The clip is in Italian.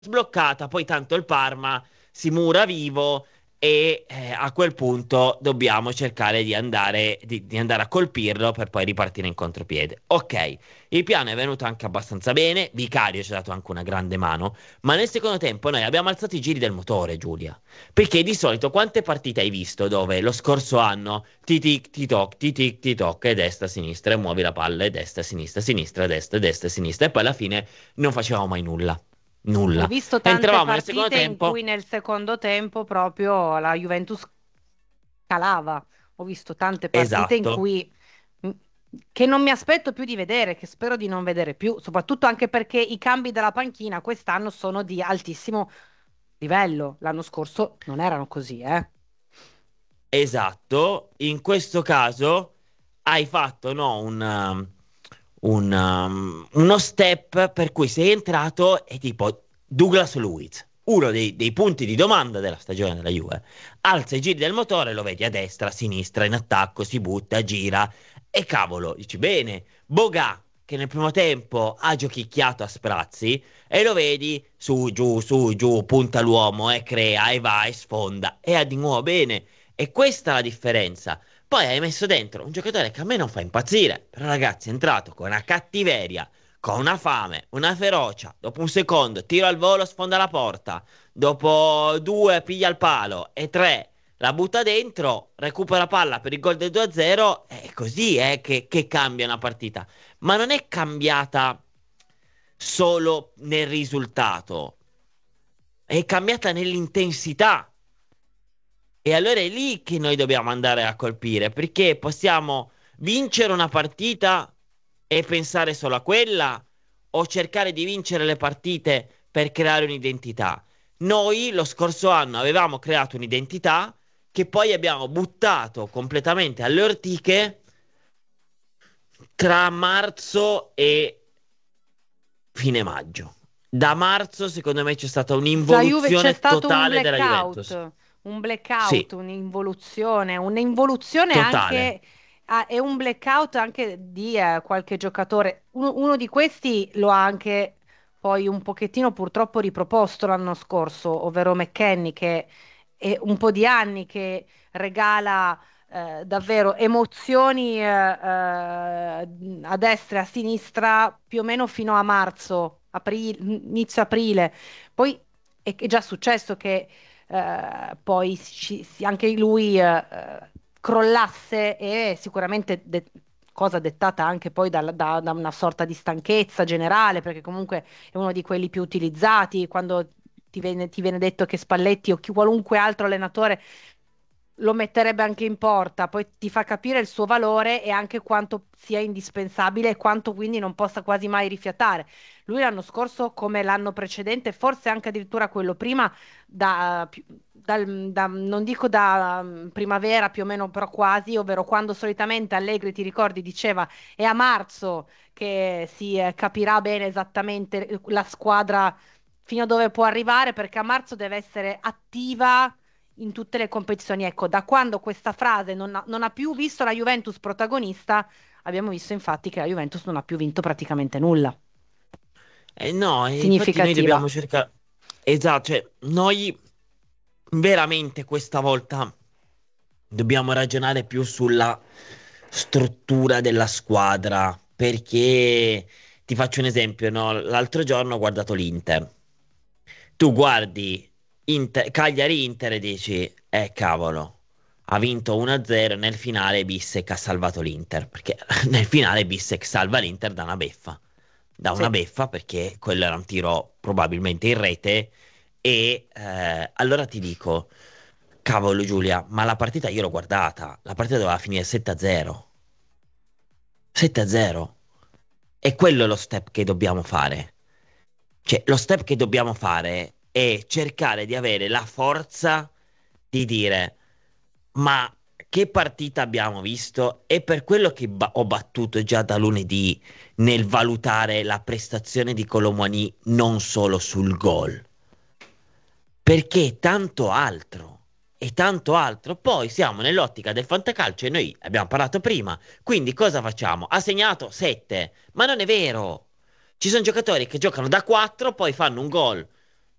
sbloccata, poi tanto il Parma si mura vivo e a quel punto dobbiamo cercare di andare a colpirlo per poi ripartire in contropiede. Ok, il piano è venuto anche abbastanza bene, Vicario ci ha dato anche una grande mano, ma nel secondo tempo noi abbiamo alzato i giri del motore, Giulia. Perché di solito quante partite hai visto dove lo scorso anno ti toc, e destra, sinistra, e muovi la palla, e destra, destra, sinistra, e poi alla fine non facevamo mai nulla. Ho Nulla. visto tante Entravamo nel secondo partite in tempo. cui nel secondo tempo proprio la Juventus calava. Ho visto tante partite in Esatto. cui mh, che non mi aspetto più di vedere, che spero di non vedere più, soprattutto anche perché i cambi della panchina quest'anno sono di altissimo livello. L'anno scorso non erano così, eh. Esatto, in questo caso hai fatto no, uno step per cui sei entrato e tipo Douglas Luiz, uno dei punti di domanda della stagione della Juve. Alza i giri del motore, lo vedi a destra, a sinistra, in attacco, si butta, gira e cavolo, dici bene, Boga che nel primo tempo ha giochicchiato a sprazzi e lo vedi su, giù, punta l'uomo e crea e va e sfonda e ha di nuovo bene. E questa è la differenza. Poi hai messo dentro un giocatore che a me non fa impazzire, però ragazzi è entrato con una cattiveria, con una fame, una ferocia. Dopo un secondo, tiro al volo, sfonda la porta. Dopo due, piglia il palo. E tre, la butta dentro, recupera palla per il gol del 2-0. È così che cambia una partita. Ma non è cambiata solo nel risultato, è cambiata nell'intensità. E allora è lì che noi dobbiamo andare a colpire, perché possiamo vincere una partita e pensare solo a quella, o cercare di vincere le partite per creare un'identità. Noi lo scorso anno avevamo creato un'identità che poi abbiamo buttato completamente alle ortiche tra marzo e fine maggio. Da marzo, secondo me, c'è stata La Juve c'è un'involuzione stato totale della Juventus. un Sì, blackout, un'involuzione totale. anche e un blackout anche di qualche giocatore. Uno di questi lo ha anche poi un pochettino purtroppo riproposto l'anno scorso, ovvero McKennie, che è un po' di anni che regala davvero emozioni a destra e a sinistra più o meno fino a marzo, inizio aprile. Poi è già successo che poi anche lui crollasse e sicuramente cosa dettata anche poi da una sorta di stanchezza generale, perché comunque è uno di quelli più utilizzati. Quando ti viene detto che Spalletti o qualunque altro allenatore lo metterebbe anche in porta, poi ti fa capire il suo valore e anche quanto sia indispensabile e quanto quindi non possa quasi mai rifiatare. Lui l'anno scorso, come l'anno precedente, forse anche addirittura quello prima, non dico da primavera più o meno, però quasi, ovvero quando solitamente Allegri, ti ricordi, diceva è a marzo che si capirà bene esattamente la squadra fino a dove può arrivare, perché a marzo deve essere attiva in tutte le competizioni. Ecco, da quando questa frase non ha più visto la Juventus protagonista, abbiamo visto infatti che la Juventus non ha più vinto praticamente nulla. No, e infatti noi Significativa. dobbiamo cercare. Esatto, cioè, noi veramente questa volta dobbiamo ragionare più sulla struttura della squadra, perché ti faccio un esempio, no? L'altro giorno ho guardato l'Inter. Tu guardi Cagliari-Inter e dici, cavolo, ha vinto 1-0, nel finale Bissek ha salvato l'Inter, perché nel finale Bissek salva l'Inter da Sì. una beffa perché quello era un tiro probabilmente in rete e allora ti dico, cavolo Giulia, ma la partita io l'ho guardata, la partita doveva finire 7-0. 7-0. E quello è lo step che dobbiamo fare. Cioè, lo step che dobbiamo fare è cercare di avere la forza di dire, ma che partita abbiamo visto? E per quello che ho battuto già da lunedì nel valutare la prestazione di Colomwani non solo sul gol, perché tanto altro. E tanto altro. Poi siamo nell'ottica del fantacalcio e noi abbiamo parlato prima. Quindi cosa facciamo? Ha segnato 7, ma non è vero. Ci sono giocatori che giocano da 4, poi fanno un gol